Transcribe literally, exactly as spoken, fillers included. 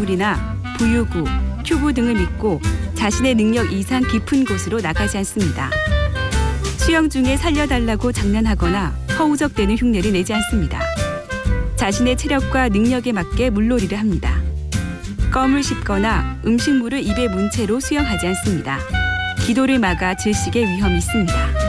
물이나 부유구, 큐브 등을 믿고 자신의 능력 이상 깊은 곳으로 나가지 않습니다. 수영 중에 살려달라고 장난하거나 허우적대는 흉내를 내지 않습니다. 자신의 체력과 능력에 맞게 물놀이를 합니다. 껌을 씹거나 음식물을 입에 문 채로 수영하지 않습니다. 기도를 막아 질식의 위험이 있습니다.